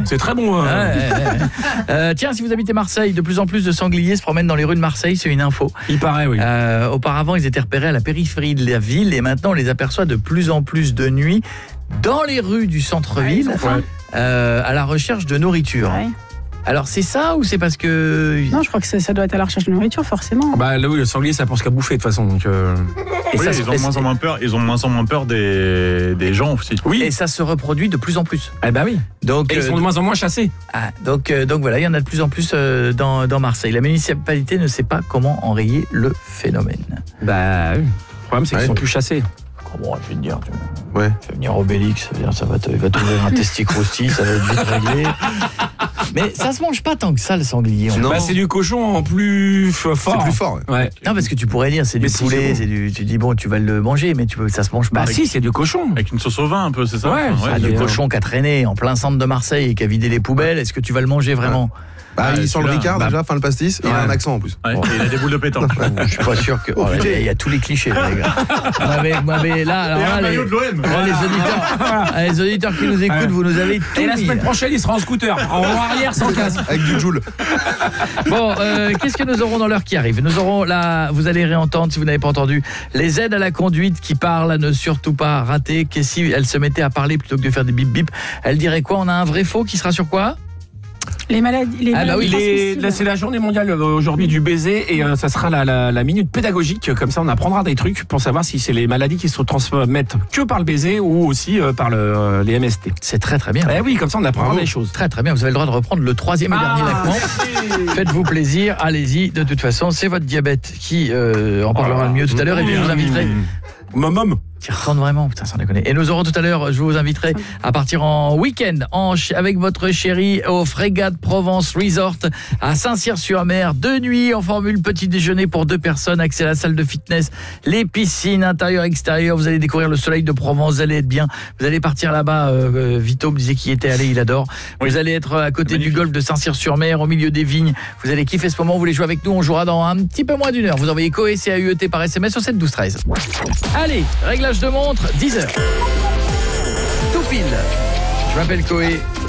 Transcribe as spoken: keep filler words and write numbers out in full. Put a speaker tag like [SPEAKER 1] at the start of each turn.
[SPEAKER 1] C'est très bon. Euh...
[SPEAKER 2] Ouais, ouais, ouais. euh, tiens, si vous habitez Marseille, de plus en plus de sangliers se promènent dans les rues de Marseille, c'est une info.
[SPEAKER 1] Il paraît, oui.
[SPEAKER 2] Euh, auparavant, ils étaient repérés à la périphérie de la ville et maintenant, on les aperçoit de plus en plus de nuit dans les rues du centre-ville,
[SPEAKER 3] ouais,
[SPEAKER 2] euh, à la recherche de nourriture.
[SPEAKER 3] Ouais.
[SPEAKER 2] Alors, c'est ça ou c'est parce que...
[SPEAKER 3] Non, je crois que ça, ça doit être à la recherche de nourriture, forcément.
[SPEAKER 1] Bah là, oui, le sanglier, ça pense qu'à bouffer de toute façon. Donc, euh...
[SPEAKER 2] Et
[SPEAKER 4] oui,
[SPEAKER 2] ça,
[SPEAKER 4] ils ont de moins en moins peur. Ils ont de moins en moins peur des des gens aussi.
[SPEAKER 2] Oui. Et ça se reproduit de plus en plus.
[SPEAKER 1] Eh ben oui.
[SPEAKER 2] Donc,
[SPEAKER 1] et ils sont de moins en moins chassés.
[SPEAKER 2] Ah, donc, euh, donc voilà, il y en a de plus en plus euh, dans, dans Marseille. La municipalité ne sait pas comment enrayer le phénomène.
[SPEAKER 1] Bah oui. Le problème, c'est qu'ils
[SPEAKER 5] Ouais.
[SPEAKER 1] sont plus chassés.
[SPEAKER 2] Bon, je vais te dire, tu
[SPEAKER 5] Ouais.
[SPEAKER 2] fais venir Obélix, ça, veut dire, ça va te, il va t'ouvrir un testicrousti, ça va être vite réglé. Mais ça se mange pas tant que ça, le sanglier.
[SPEAKER 5] Non.
[SPEAKER 1] Bah, c'est du cochon en plus fort.
[SPEAKER 5] C'est plus fort. Ouais.
[SPEAKER 1] Ouais.
[SPEAKER 2] Non, parce que tu pourrais dire, c'est du
[SPEAKER 1] Mais si,
[SPEAKER 2] poulet,
[SPEAKER 1] c'est bon.
[SPEAKER 2] c'est du, tu dis, bon, tu vas le manger, mais tu peux, ça se mange pas.
[SPEAKER 1] Bah si, c'est du cochon.
[SPEAKER 4] Avec une sauce au vin un peu, c'est ça.
[SPEAKER 1] Ouais,
[SPEAKER 4] Enfin,
[SPEAKER 2] Ah,
[SPEAKER 1] c'est
[SPEAKER 2] du
[SPEAKER 1] euh,
[SPEAKER 2] cochon qui a traîné en plein centre de Marseille et qui a vidé les poubelles, est-ce que tu vas le manger vraiment?
[SPEAKER 5] Bah,
[SPEAKER 4] Ouais,
[SPEAKER 5] il sent le
[SPEAKER 4] celui-là,
[SPEAKER 5] Ricard
[SPEAKER 4] bah,
[SPEAKER 5] déjà, fin le pastis, et il a un accent en plus.
[SPEAKER 4] Ouais, et il a des boules de pétanque.
[SPEAKER 2] Je suis pas sûr que... Oh, là, il y a tous les clichés, là, les gars. Vous m'avez- vous m'avez- là, alors
[SPEAKER 4] Et
[SPEAKER 2] là,
[SPEAKER 4] un
[SPEAKER 2] les,
[SPEAKER 4] maillot de l'O M.
[SPEAKER 2] là, les auditeurs, ah, les auditeurs qui nous écoutent, vous nous avez tout
[SPEAKER 1] Et la
[SPEAKER 2] mis.
[SPEAKER 1] semaine prochaine, il sera en scooter, en roue arrière sans casque.
[SPEAKER 5] Avec du Joule.
[SPEAKER 2] Bon, euh, qu'est-ce que nous aurons dans l'heure qui arrive? Nous aurons là, vous allez réentendre si vous n'avez pas entendu, les aides à la conduite qui parlent à ne surtout pas rater. Que si elle se mettait à parler plutôt que de faire des bip bip, elle dirait quoi? On a un vrai faux qui sera sur quoi?
[SPEAKER 3] Les maladies, les
[SPEAKER 2] Ah bah oui,
[SPEAKER 3] maladies
[SPEAKER 1] Les-
[SPEAKER 3] transmissibles.
[SPEAKER 1] là, c'est la journée mondiale euh, aujourd'hui du baiser et euh, ça sera la, la, la minute pédagogique. Comme ça, on apprendra des trucs pour savoir si c'est les maladies qui se transmettent que par le baiser ou aussi euh, par le, euh, les M S T.
[SPEAKER 2] C'est très très bien.
[SPEAKER 1] Eh oui, comme ça, on apprendra
[SPEAKER 5] Bravo.
[SPEAKER 1] des choses.
[SPEAKER 2] Très très bien, vous avez le droit de reprendre le troisième et dernier lacement. Faites-vous plaisir, allez-y. De toute façon, c'est votre diabète qui euh, en parlera le mieux tout à l'heure. Et puis je vous inviterai...
[SPEAKER 1] Mom, mom.
[SPEAKER 2] Qui retourne vraiment, putain, sans déconner. Et nous aurons tout à l'heure, je vous inviterai à partir en week-end en ch- avec votre chérie au Frégate Provence Resort à Saint-Cyr-sur-Mer. Deux nuits en formule petit déjeuner pour deux personnes, accès à la salle de fitness, les piscines intérieures, extérieures. Vous allez découvrir le soleil de Provence, vous allez être bien. Vous allez partir là-bas, euh, Vito me disait qu'il y était allé, il adore. Vous allez être à côté du golfe de Saint-Cyr-sur-Mer, au milieu des vignes. Vous allez kiffer ce moment, vous voulez jouer avec nous, on jouera dans un petit peu moins d'une heure. Vous envoyez C O E C A U E T par S M S au sept douze treize. Allez, réglage de montre, dix heures. Tout pile. Je m'appelle Coé.